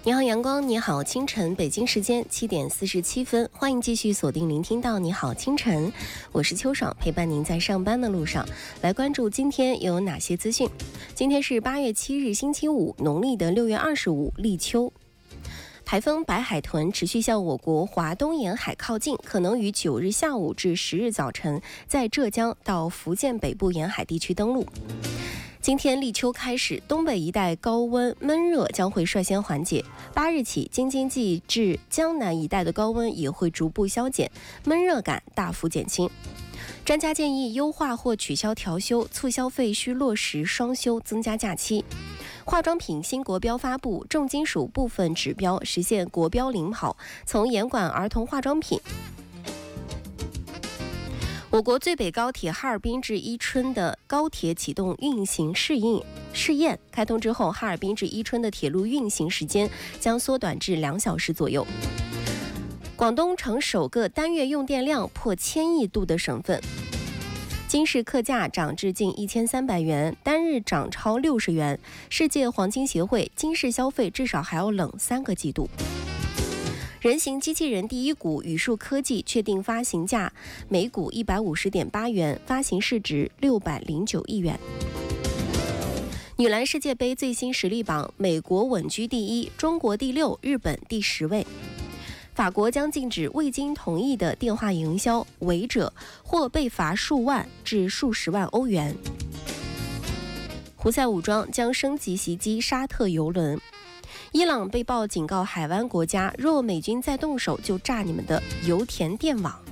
你好阳光，你好清晨，北京时间7:47，欢迎继续锁定聆听到你好清晨，我是秋爽，陪伴您在上班的路上。来关注今天有哪些资讯。今天是8月7日星期五，农历的6月25，立秋。台风白海豚持续向我国华东沿海靠近，可能于9日下午至10日早晨在浙江到福建北部沿海地区登陆。今天立秋开始，东北一带高温闷热将会率先缓解。8日起，京津冀至江南一带的高温也会逐步消减，闷热感大幅减轻。专家建议优化或取消调休，促消费需落实双休，增加假期。化妆品新国标发布，重金属部分指标实现国标领跑，从严管儿童化妆品。我国最北高铁哈尔滨至伊春的高铁启动运行试验，开通之后，哈尔滨至伊春的铁路运行时间将缩短至2小时左右。广东成首个单月用电量破1000亿度的省份。金市客价涨至近1300元，单日涨超60元。世界黄金协会金市消费至少还要冷3个季度。人形机器人第一股宇树科技确定发行价每股150.8元，发行市值609亿元。女篮世界杯最新实力榜，美国稳居第1，中国第6，日本第10位。法国将禁止未经同意的电话营销，违者或被罚数万至数十万欧元。胡塞武装将升级袭击沙特油轮。伊朗被曝警告海湾国家，若美军再动手就炸你们的油田电网。